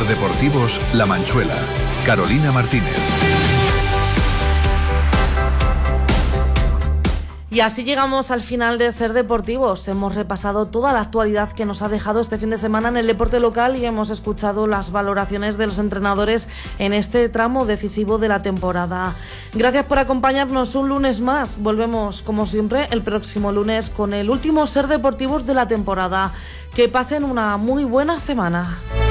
Deportivos La Manchuela. Carolina Martínez. Y así llegamos al final de Ser Deportivos. Hemos repasado toda la actualidad que nos ha dejado este fin de semana en el deporte local y hemos escuchado las valoraciones de los entrenadores en este tramo decisivo de la temporada. Gracias por acompañarnos un lunes más. Volvemos, como siempre, el próximo lunes con el último Ser Deportivos de la temporada. Que pasen una muy buena semana.